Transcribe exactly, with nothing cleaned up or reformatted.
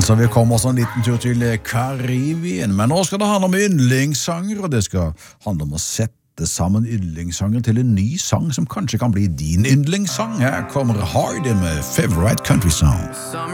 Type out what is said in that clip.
Så vi kommer oss en liten tur til Karibien, men nå skal det handle om yndlingssanger, og det skal handle om å sette sammen yndlingssanger til en ny sang som kanskje kan bli din yndlingssang. Her kommer Hardy med Favorite Country Song.